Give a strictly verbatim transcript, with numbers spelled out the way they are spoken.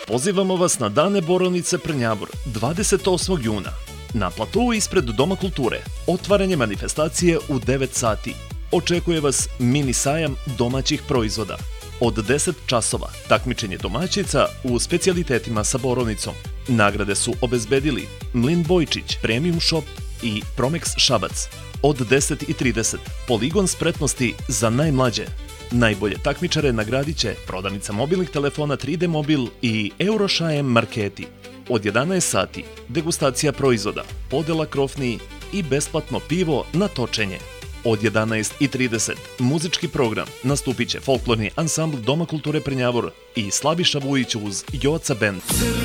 Pozivamo vas na Dane Borovnice Prnjavor dvadeset osmog juna. Na platou ispred Doma kulture otvaranje manifestacije u devet sati. Očekuje vas mini sajam domaćih proizvoda. Od deset časova takmičenje domaćica u specijalitetima sa borovnicom. Nagrade su obezbedili Mlin Bojčić, Premium Shop i Promex Šabac. Od deset i trideset poligon spretnosti za najmlađe. Najbolje takmičare nagradit će prodavnica mobilnih telefona tri D Mobil i Eurošajem Marketi. Od jedanaest sati degustacija proizvoda, podela krofni i besplatno pivo na točenje. Od jedanaest i trideset muzički program, nastupit će folklorni ansambl Doma kulture Prnjavor i Slaviša Vujić uz Joca Band.